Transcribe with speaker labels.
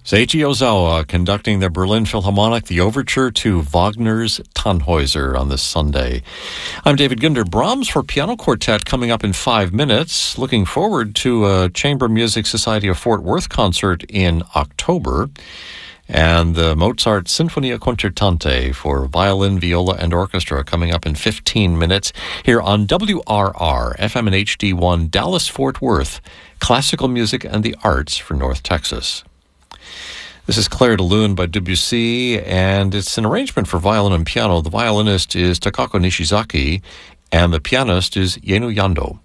Speaker 1: Seiji Ozawa conducting the Berlin Philharmonic, the overture to Wagner's Tannhäuser on this Sunday. I'm David Ginder. Brahms for Piano Quartet coming up in 5 minutes. Looking forward to a Chamber Music Society of Fort Worth concert in October. And the Mozart Sinfonia Concertante for violin, viola, and orchestra coming up in 15 minutes here on WRR, FM and HD1, Dallas-Fort Worth, classical music and the arts for North Texas. This is Clair de Lune by Debussy, and it's an arrangement for violin and piano. The violinist is Takako Nishizaki, and the pianist is Yenu Yando.